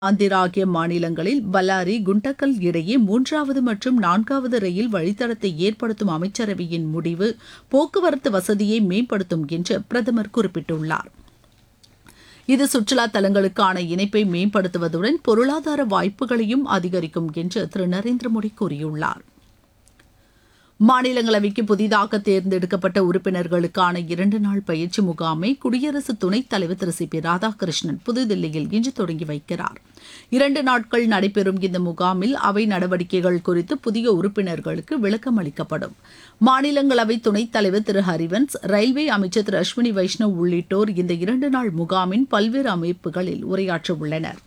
ஆந்திரா ஆகிய மாநிலங்களில் பல்லாரி குண்டக்கல் இடையே மூன்றாவது மற்றும் நான்காவது ரயில் வழித்தடத்தை ஏற்படுத்தும் அமைச்சரவையின் முடிவு போக்குவரத்து வசதியை மேம்படுத்தும் என்று பிரதமர் குறிப்பிட்டுள்ளார். இது சுற்றுலா தலங்களுக்கான இணைப்பை மேம்படுத்துவதுடன் பொருளாதார வாய்ப்புகளையும் அதிகரிக்கும் என்று திரு நரேந்திர மோடி கூறியுள்ளார். மாநிலங்களவைக்கு புதிதாக தேர்ந்தெடுக்கப்பட்ட உறுப்பினர்களுக்கான 2 நாள் பயிற்சி முகாமை குடியரசு துணைத் தலைவர் திரு சி பி ராதாகிருஷ்ணன் புதுதில்லியில் இன்று தொடங்கி வைக்கிறார். 2 நாட்கள் நடைபெறும் இந்த முகாமில் அவை நடவடிக்கைகள் குறித்து புதிய உறுப்பினர்களுக்கு விளக்கம் அளிக்கப்படும். மாநிலங்களவை துணைத் தலைவர் திரு ஹரிவன்ஸ், ரயில்வே அமைச்சர் திரு அஸ்வினி வைஷ்ணவ் உள்ளிட்டோர் இந்த 2 நாள் முகாமின் பல்வேறு அமைப்புகளில் உரையாற்ற உள்ளனர்.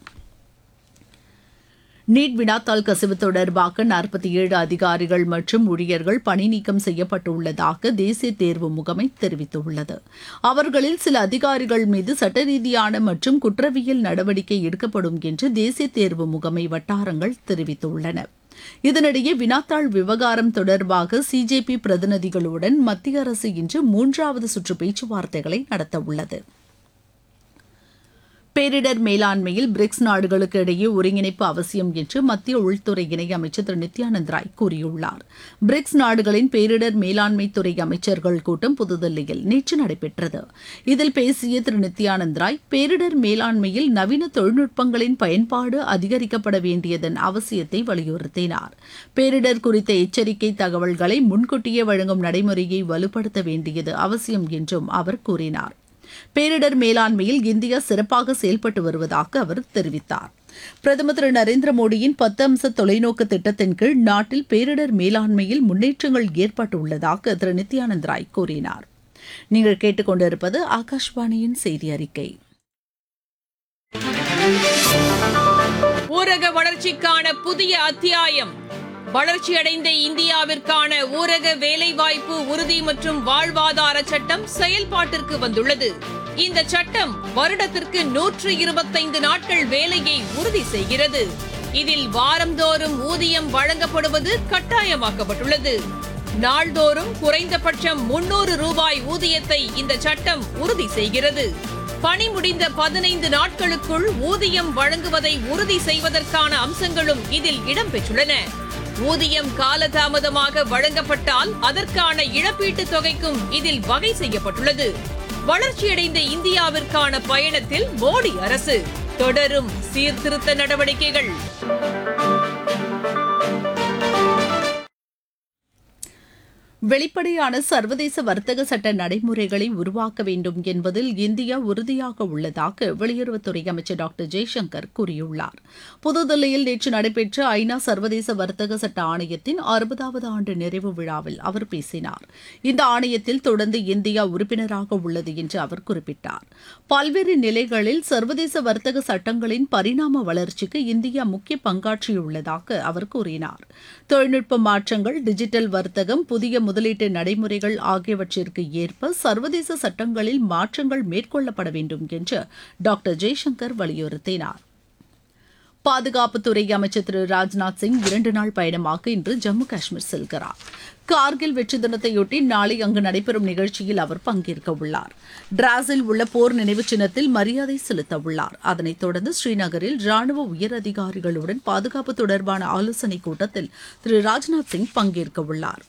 நீட் வினாத்தாள் கசிவு தொடர்பாக 47 அதிகாரிகள் மற்றும் ஊழியர்கள் பணி நீக்கம் செய்யப்பட்டுள்ளதாக தேசிய தேர்வு முகமை தெரிவித்துள்ளது. அவர்களில் சில அதிகாரிகள் மீது சட்ட ரீதியான மற்றும் குற்றவியல் நடவடிக்கை எடுக்கப்படும் என்று தேசிய தேர்வு முகமை வட்டாரங்கள் தெரிவித்துள்ளன. இதனிடையே வினாத்தாள் விவகாரம் தொடர்பாக சிஜேபி பிரதிநிதிகளுடன் மத்திய அரசு இன்று 3வது சுற்று பேச்சுவார்த்தைகளை நடத்தவுள்ளது. பேரிடர் மேலாண்மையில் பிரிக்ஸ் நாடுகளுக்கு இடையே ஒருங்கிணைப்பு அவசியம் என்று மத்திய உள்துறை இணையமைச்சர் திரு நித்யானந்த் ராய் கூறியுள்ளார். பிரிக்ஸ் நாடுகளின் பேரிடர் மேலாண்மை துறை அமைச்சர்கள் கூட்டம் புதுதில்லியில் நேற்று நடைபெற்றது. இதில் பேசிய திரு நித்யானந்த் ராய், பேரிடர் மேலாண்மையில் நவீன தொழில்நுட்பங்களின் பயன்பாடு அதிகரிக்கப்பட வேண்டியதன் அவசியத்தை வலியுறுத்தினார். பேரிடர் குறித்த எச்சரிக்கை தகவல்களை முன்கூட்டியே வழங்கும் நடைமுறையை வலுப்படுத்த வேண்டியது அவசியம் என்றும் அவர் கூறினார். பேரிடர் மேலாண்மையில் இந்தியா சிறப்பாக செயல்பட்டு வருவதாக அவர் தெரிவித்தார். பிரதமர் திரு நரேந்திர மோடியின் 10 அம்ச தொலைநோக்கு திட்டத்தின் கீழ் நாட்டில் பேரிடர் மேலாண்மையில் முன்னேற்றங்கள் ஏற்பட்டுள்ளதாக திரு நித்யானந்த் ராய் கூறினார். நீங்கள் கேட்டுக்கொண்டிருப்பது ஆகாஷ்வாணியின் செய்தி அறிக்கை. ஊரக வளர்ச்சிக்கான புதிய அத்தியாயம். வளர்ச்சியடைந்த இந்தியாவிற்கான ஊரக வேலைவாய்ப்பு உறுதி மற்றும் வாழ்வாதார சட்டம் செயல்பாட்டிற்கு வந்துள்ளது. இந்த சட்டம் வருடத்திற்கு 125 நாட்கள் வேலையை உறுதி செய்கிறது. இதில் வாரந்தோறும் ஊதியம் வழங்கப்படுவது கட்டாயமாக்கப்பட்டுள்ளது. நாள்தோறும் குறைந்தபட்சம் 300 ரூபாய் ஊதியத்தை இந்த சட்டம் உறுதி செய்கிறது. பணி முடிந்த 15 நாட்களுக்குள் ஊதியம் வழங்குவதை உறுதி செய்வதற்கான அம்சங்களும் இதில் இடம்பெற்றுள்ளன. ஊதியம் காலதாமதமாக வழங்கப்பட்டால் அதற்கான இழப்பீட்டுத் தொகைக்கும் இதில் வகை செய்யப்பட்டுள்ளது. வளர்ச்சியடைந்த இந்தியாவிற்கான பயணத்தில் மோடி அரசு தொடரும் சீர்திருத்த நடவடிக்கைகள். வெளிப்படையான சர்வதேச வர்த்தக சட்ட நடைமுறைகளை உருவாக்க வேண்டும் என்பதில் இந்தியா உறுதியாக உள்ளதாக வெளியுறவுத்துறை அமைச்சர் டாக்டர் ஜெய்சங்கர் கூறியுள்ளார். புதுதில்லியில் நேற்று நடைபெற்ற ஐநா சர்வதேச வர்த்தக சட்ட ஆணையத்தின் 60வது ஆண்டு நிறைவு விழாவில் அவர் பேசினார். இந்த ஆணையத்தில் தொடர்ந்து இந்தியா உறுப்பினராக உள்ளது என்று அவர் குறிப்பிட்டார். பல்வேறு நிலைகளில் சர்வதேச வர்த்தக சட்டங்களின் பரிணாம வளர்ச்சிக்கு இந்தியா முக்கிய பங்காற்றியுள்ளதாக அவர் கூறினார். தொழில்நுட்ப மாற்றங்கள், டிஜிட்டல் வர்த்தகம், புதிய முதலீட்டு நடைமுறைகள் ஆகியவற்றிற்கு ஏற்ப சர்வதேச சட்டங்களில் மாற்றங்கள் மேற்கொள்ளப்பட வேண்டும் என்று டாக்டர் ஜெய்சங்கர் வலியுறுத்தினார். பாதுகாப்புத்துறை அமைச்சர் திரு ராஜ்நாத் சிங் 2 நாள் பயணமாக இன்று ஜம்மு காஷ்மீர் செல்கிறார். கார்கில் வெற்றி தினத்தையொட்டி நாளை அங்கு நடைபெறும் நிகழ்ச்சியில் அவர் பங்கேற்க உள்ளார். டிராஸில் உள்ள போர் நினைவு சின்னத்தில் மரியாதை செலுத்த உள்ளார். அதனைத் தொடர்ந்து ஸ்ரீநகரில் ராணுவ உயர் அதிகாரிகளுடன் பாதுகாப்பு தொடர்பான ஆலோசனைக் கூட்டத்தில் திரு ராஜ்நாத் சிங் பங்கேற்க உள்ளார்.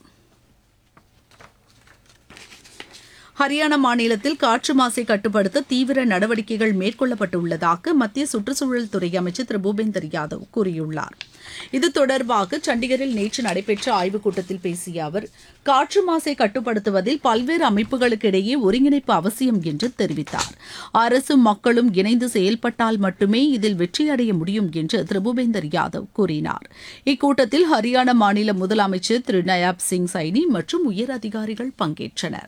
ஹரியானா மாநிலத்தில் காற்று மாசை கட்டுப்படுத்த தீவிர நடவடிக்கைகள் மேற்கொள்ளப்பட்டுள்ளதாக மத்திய சுற்றுச்சூழல் துறை அமைச்சர் திரு பூபேந்தர் யாதவ் கூறியுள்ளார். இது தொடர்பாக சண்டிகரில் நேற்று நடைபெற்ற ஆய்வுக் கூட்டத்தில் பேசிய அவர், காற்று மாசை கட்டுப்படுத்துவதில் பல்வேறு அமைப்புகளுக்கு இடையே ஒருங்கிணைப்பு அவசியம் என்று தெரிவித்தார். அரசும் மக்களும் இணைந்து செயல்பட்டால் மட்டுமே இதில் வெற்றியடைய முடியும் என்று திரு பூபேந்தர் யாதவ் கூறினார். இக்கூட்டத்தில் ஹரியானா மாநில முதலமைச்சர் திரு நயாப் சிங் சைனி மற்றும் உயர் அதிகாரிகள் பங்கேற்றனர்.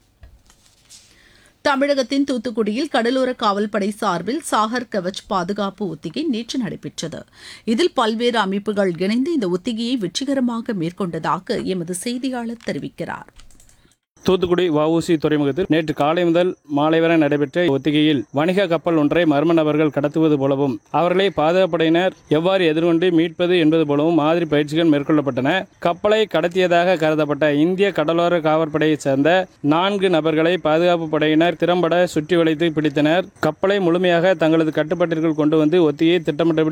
தமிழகத்தின் தூத்துக்குடியில் கடலோர காவல்படை சார்பில் சாகர் கவச் பாதுகாப்பு ஒத்திகை நேற்று நடைபெற்றது. இதில் பல்வேறு அமைப்புகள் இணைந்து இந்த ஒத்திகையை வெற்றிகரமாக மேற்கொண்டதாக எமது செய்தியாளர் தெரிவிக்கிறார். தூத்துக்குடி வஉசி துறைமுகத்தில் நேற்று காலை முதல் மாலை வரை நடைபெற்ற ஒத்திகையில் வணிக கப்பல் ஒன்றை மர்ம நபர்கள் கடத்துவது போலவும் அவர்களை பாதுகாப்படையினர் எவ்வாறு எதிர்கொண்டு மீட்பது என்பது போலவும் மாதிரி பயிற்சிகள் மேற்கொள்ளப்பட்டன. கப்பலை கடத்தியதாக கருதப்பட்ட இந்திய கடலோர காவற்படையைச் சேர்ந்த 4 நபர்களை பாதுகாப்பு படையினர் திறம்பட சுற்றி வளைத்து பிடித்தனர். கப்பலை முழுமையாக தங்களது கட்டுப்பாட்டிற்குள் கொண்டு வந்து ஒத்திகையை திட்டமிட்டபடி